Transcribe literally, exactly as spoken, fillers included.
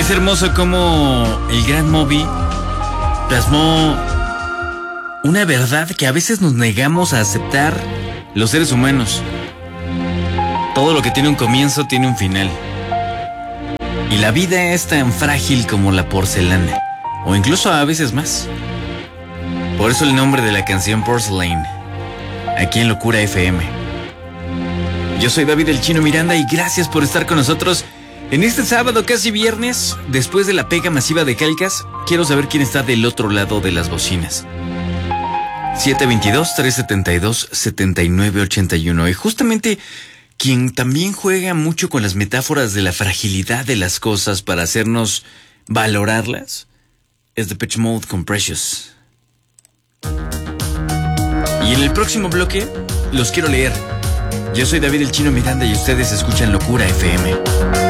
Es hermoso cómo el gran Moby plasmó una verdad que a veces nos negamos a aceptar los seres humanos. Todo lo que tiene un comienzo tiene un final. Y la vida es tan frágil como la porcelana, o incluso a veces más. Por eso el nombre de la canción Porcelain, aquí en Locura F M. Yo soy David el Chino Miranda y gracias por estar con nosotros en este sábado, casi viernes. Después de la pega masiva de Calcas, quiero saber quién está del otro lado de las bocinas. siete dos dos, tres siete dos, siete nueve ocho uno. Y justamente quien también juega mucho con las metáforas de la fragilidad de las cosas para hacernos valorarlas es Depeche Mode con Precious. Y en el próximo bloque los quiero leer. Yo soy David el Chino Miranda y ustedes escuchan Locura F M.